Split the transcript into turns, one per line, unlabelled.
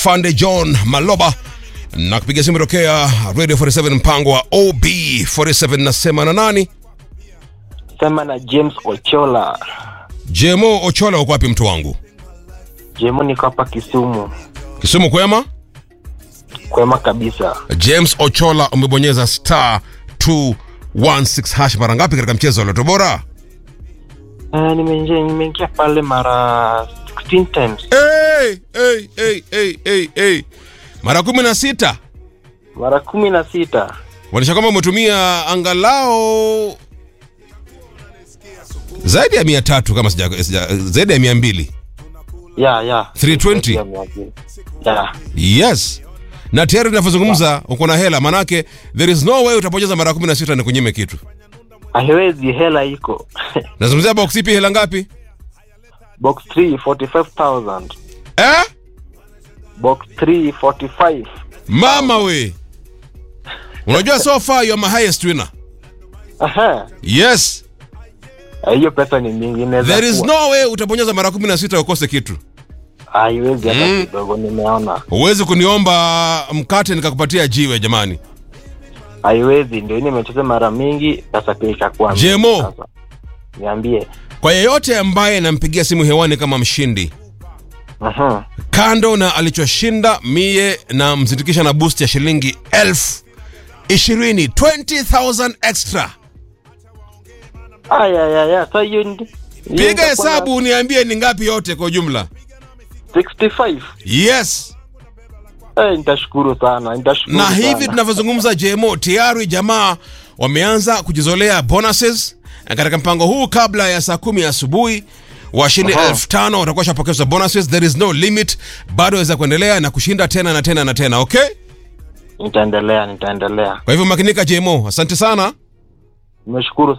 Fande John Maloba na kupiga simu tokea Radio 47 mpango wa OB47. Nasema na nani?
Sema na James Ochola.
Jemo Ochola, uko wapi mtu wangu?
Jemo niko hapa Kisumu.
Kisumu kwema?
Kwema kabisa.
James Ochola, umebonyeza star 216 hash mara ngapi katika mchezo wa Lotto Bora?
Nimeingia pale mara 16 times.
Hey. Mara 16?
Mara 16.
Wanisha kama umetumia angalau zaidi ya 300 kama zaidi ya 200.
Yeah.
320.
Yeah.
Yes. Na tayari tunazungumza uko na hela, manake there is no way utapoteza mara 16 na kunyime kitu.
Haiwezi, hela iko.
Nazungumzia box ipi, hela ngapi?
Box 3 45,000. Box 3 45.
Mama we. Unajua so far you are my highest winner.
Aha.
Yes.
Hiyo pesa ni mingi, inaweza.
There is no way utaponyeza mara 16 ukose kitu.
Haiwezi hata kidogo, nimeona.
Huwezi kuniomba mkate nikakupatia jiwe jamani.
Haiwezi, ndio nimecheza mara mingi, sasa pia ikakuwa mingi.
Jemo,
niambie.
Kwa yeyote ambaye nampigia simu hewani kama mshindi, kando na alichoshinda, mie na mzindikisha na boost ya shilingi 20,000, 20,000 extra.
Sasa hiyo
piga hesabu niambie ni ngapi yote kwa jumla.
65.
Yes.
Nitashukuru sana,
na hivi tunavyozungumza Jemo, tayari jamaa wameanza kujizolea bonuses katika mpango huu. Kabla ya saa 10 asubuhi washindi 5,000 watakuwa shapokezwa bonuses. There is no limit, bado waweza kuendelea na kushinda tena na tena na tena. Okay,
nitaendelea.
Kwa hivyo makinika Jemo, asante sana.
Nimeshukuru.